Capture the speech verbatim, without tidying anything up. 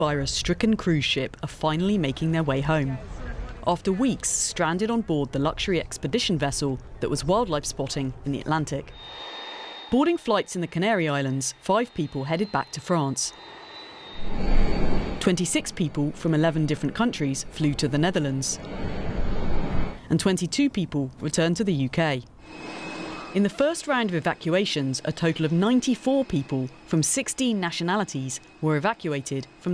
Virus-stricken cruise ship are finally making their way home. After weeks stranded on board the luxury expedition vessel that was wildlife spotting in the Atlantic. Boarding flights in the Canary Islands, five people headed back to France. twenty-six people from eleven different countries flew to the Netherlands. And twenty-two people returned to the U K. In the first round of evacuations, a total of ninety-four people from sixteen nationalities were evacuated from